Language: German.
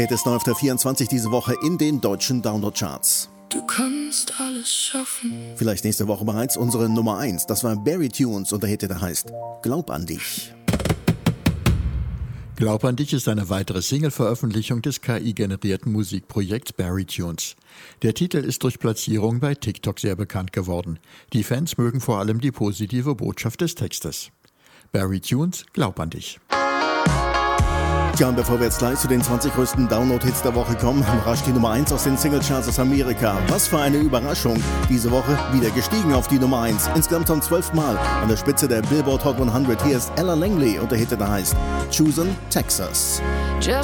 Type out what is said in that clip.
geht es neu auf der 24 diese Woche in den deutschen Download-Charts. Du kannst alles schaffen. Vielleicht nächste Woche bereits unsere Nummer 1. Das war Barry Tunes und der Hit, der heißt Glaub an dich. Glaub an dich ist eine weitere Single-Veröffentlichung des KI-generierten Musikprojekts Barry Tunes. Der Titel ist durch Platzierung bei TikTok sehr bekannt geworden. Die Fans mögen vor allem die positive Botschaft des Textes. Barry Tunes, Glaub an dich. Tja, und bevor wir jetzt gleich zu den 20 größten Download-Hits der Woche kommen, rasch die Nummer 1 aus den Singlecharts aus Amerika. Was für eine Überraschung. Diese Woche wieder gestiegen auf die Nummer 1. Insgesamt zum 12. Mal an der Spitze der Billboard Hot 100. Hier ist Ella Langley und der Hit, der heißt Choosing Texas.